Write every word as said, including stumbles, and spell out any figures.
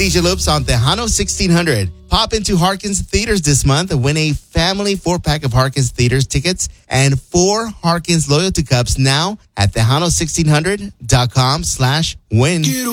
D J Loops on Tejano sixteen hundred. Pop into Harkins Theaters this month and win a family four-pack of Harkins Theaters tickets and four Harkins loyalty cups now at Tejano sixteen hundred dot com slash win.